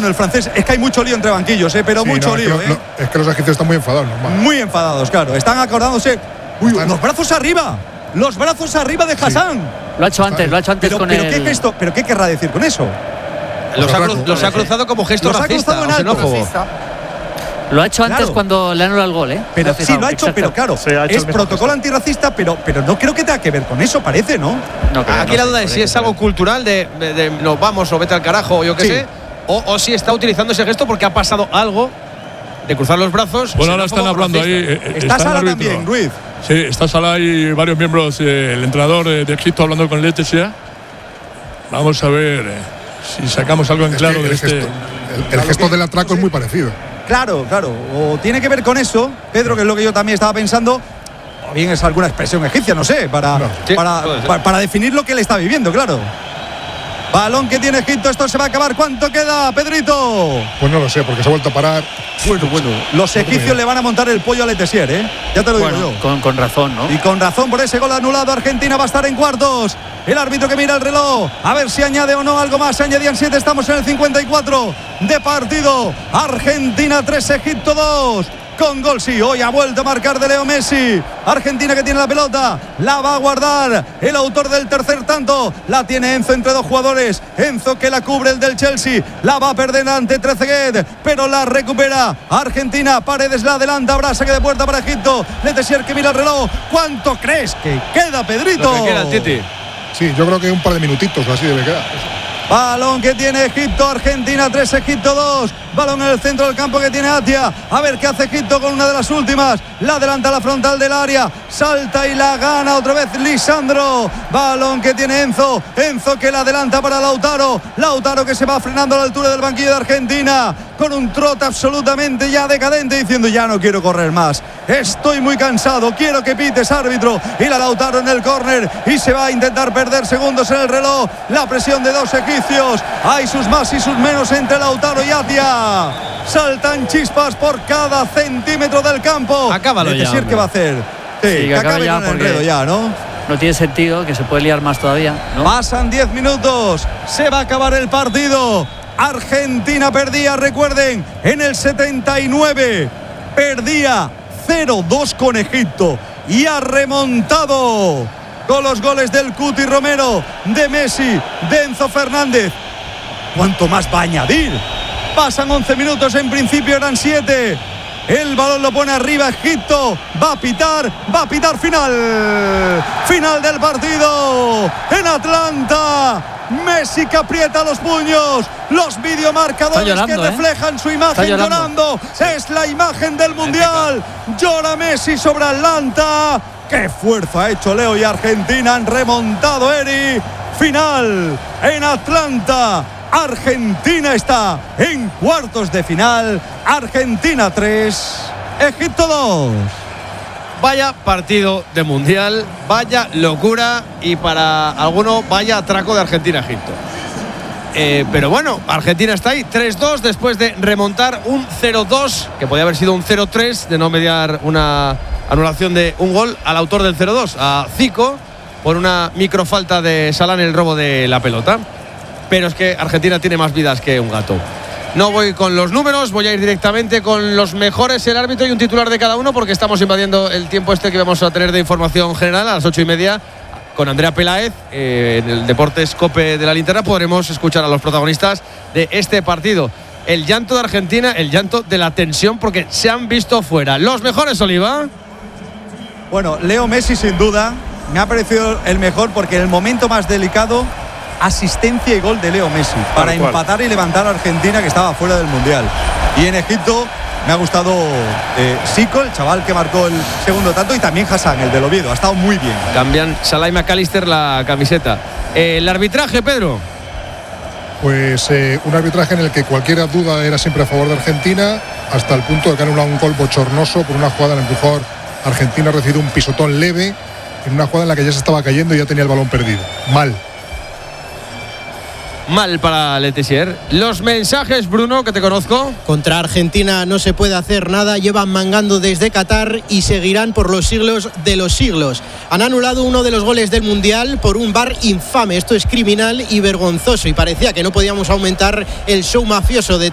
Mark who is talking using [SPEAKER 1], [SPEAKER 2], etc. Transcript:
[SPEAKER 1] Bueno, el francés, es que hay mucho lío entre banquillos, pero sí, mucho lío.
[SPEAKER 2] Es que los egipcios están muy enfadados, normal.
[SPEAKER 1] Muy enfadados, claro. Están acordándose. Uy, los brazos arriba. Los brazos arriba de Hassan.
[SPEAKER 3] Sí. Lo ha hecho antes con
[SPEAKER 1] ¿Pero qué gesto? ¿Pero qué querrá decir con eso?
[SPEAKER 4] Los ha cruzado como gesto racista o xenófobo.
[SPEAKER 3] Lo ha hecho antes cuando le anula el gol,
[SPEAKER 1] Pero sí, lo ha hecho, pero claro, es protocolo antirracista, pero no creo que tenga que ver con eso, parece, ¿no?
[SPEAKER 4] Aquí la duda es si es algo cultural de nos vamos o vete al carajo o yo qué sé, o si está utilizando ese gesto porque ha pasado algo de cruzar los brazos.
[SPEAKER 5] Bueno, ahora están hablando ahí.
[SPEAKER 1] Está Sala también, Ruiz.
[SPEAKER 5] Sí, está Sala y varios miembros, el entrenador de Egipto hablando con Letizia. Vamos a ver si sacamos algo en claro de este.
[SPEAKER 2] El gesto del atraco es muy parecido.
[SPEAKER 1] Claro, o tiene que ver con eso, Pedro, que es lo que yo también estaba pensando, o bien es alguna expresión egipcia, no sé, para definir lo que él está viviendo, claro. Balón que tiene Egipto, esto se va a acabar. ¿Cuánto queda, Pedrito?
[SPEAKER 2] Pues no lo sé, porque se ha vuelto a parar.
[SPEAKER 1] Bueno. Los egipcios le van a montar el pollo a Letizia, ya te lo digo yo.
[SPEAKER 3] Con razón, ¿no?
[SPEAKER 1] Y con razón por ese gol anulado. Argentina va a estar en cuartos. El árbitro que mira el reloj, a ver si añade o no algo más. Se añadían 7, estamos en el 54 de partido. Argentina 3, Egipto 2. Con gol, sí, hoy ha vuelto a marcar de Leo Messi. Argentina que tiene la pelota, la va a guardar el autor del tercer tanto. La tiene Enzo entre dos jugadores. Enzo que la cubre el del Chelsea. La va a perder ante Trezeguet, pero la recupera Argentina. Paredes la adelanta, habrá saque de puerta para Egipto. Letizia que mira el reloj. ¿Cuánto crees que queda, Pedrito?
[SPEAKER 4] Lo que queda, Titi.
[SPEAKER 2] Sí, yo creo que un par de minutitos o así debe quedar.
[SPEAKER 1] Balón que tiene Egipto, Argentina 3, Egipto 2. Balón en el centro del campo que tiene Atia. A ver qué hace Egipto con una de las últimas. La adelanta a la frontal del área. Salta y la gana otra vez Lisandro. Balón que tiene Enzo. Enzo que la adelanta para Lautaro. Lautaro que se va frenando a la altura del banquillo de Argentina. Con un trote absolutamente ya decadente, diciendo ya no quiero correr más. Estoy muy cansado. Quiero que pites, árbitro. Y la Lautaro en el córner. Y se va a intentar perder segundos en el reloj. La presión de dos egipcios. Hay sus más y sus menos entre Lautaro y Atia. Saltan chispas por cada centímetro del campo.
[SPEAKER 4] Acábalo ya.
[SPEAKER 1] ¿Qué va a hacer? Sí, que acabe ya, con el enredo ya, ¿no?
[SPEAKER 3] No tiene sentido, que se puede liar más todavía, ¿no?
[SPEAKER 1] Pasan 10 minutos. Se va a acabar el partido. Argentina perdía, recuerden, en el 79. Perdía 0-2 con Egipto. Y ha remontado con los goles del Cuti Romero, de Messi, de Enzo Fernández. ¿Cuánto más va a añadir? Pasan 11 minutos, en principio eran 7. El balón lo pone arriba Egipto. Va a pitar final del partido en Atlanta. Messi que aprieta los puños. Los videomarcadores que reflejan su imagen llorando. Es la imagen del Mundial. Llora Messi sobre Atlanta. ¡Qué fuerza ha hecho Leo y Argentina! Han remontado, Eri. Final en Atlanta. Argentina está en cuartos de final. Argentina 3, Egipto 2.
[SPEAKER 4] Vaya partido de Mundial, vaya locura y para alguno vaya atraco de Argentina-Egipto. Pero bueno, Argentina está ahí, 3-2 después de remontar un 0-2, que podía haber sido un 0-3 de no mediar una anulación de un gol al autor del 0-2, a Zico, por una microfalta de Salah en el robo de la pelota. Pero es que Argentina tiene más vidas que un gato. No voy con los números, voy a ir directamente con los mejores, el árbitro y un titular de cada uno, porque estamos invadiendo el tiempo que vamos a tener de información general a las 8:30 con Andrea Peláez en el Deportes COPE de la Linterna. Podremos escuchar a los protagonistas de este partido. El llanto de Argentina, el llanto de la tensión, porque se han visto fuera. Los mejores, Oliva.
[SPEAKER 1] Bueno, Leo Messi sin duda me ha parecido el mejor, porque en el momento más delicado, asistencia y gol de Leo Messi para empatar y levantar a Argentina, que estaba fuera del Mundial. Y en Egipto me ha gustado Zico, el chaval que marcó el segundo tanto, y también Hassan, el del Oviedo. Ha estado muy bien.
[SPEAKER 4] Cambian Salah y McAllister la camiseta. El arbitraje, Pedro.
[SPEAKER 2] Pues un arbitraje en el que cualquier duda era siempre a favor de Argentina, hasta el punto de que han anulado un gol bochornoso por una jugada en la que mejor Argentina ha recibido un pisotón leve en una jugada en la que ya se estaba cayendo y ya tenía el balón perdido.
[SPEAKER 4] Mal para Letizia. Los mensajes, Bruno, que te conozco.
[SPEAKER 6] Contra Argentina no se puede hacer nada. Llevan mangando desde Qatar y seguirán por los siglos de los siglos. Han anulado uno de los goles del Mundial por un VAR infame. Esto es criminal y vergonzoso. Y parecía que no podíamos aumentar el show mafioso de